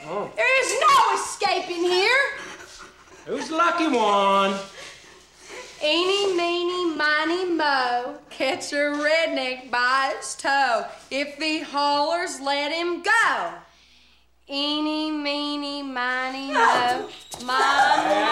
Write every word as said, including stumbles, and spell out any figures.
Oh. There is no escaping here. Who's the lucky one? Eeny, meeny, miny, mo, catch a redneck by its toe. If he hollers, let him go. Eeny, meeny, miny, mo, my